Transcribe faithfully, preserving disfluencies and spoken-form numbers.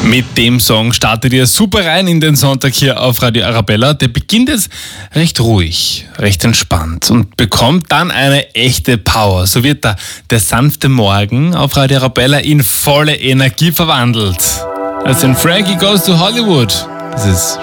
Mit dem Song startet ihr super rein in den Sonntag hier auf Radio Arabella. Der beginnt jetzt recht ruhig, recht entspannt und bekommt dann eine echte Power. So wird da der sanfte Morgen auf Radio Arabella in volle Energie verwandelt. Als in Frankie Goes to Hollywood. Das ist